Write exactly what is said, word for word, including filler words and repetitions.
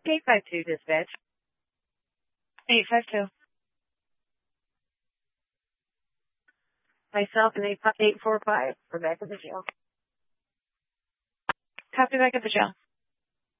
eight five two dispatch. eight five two. Myself and eight four five. We're back at the jail. Copy, back at the jail.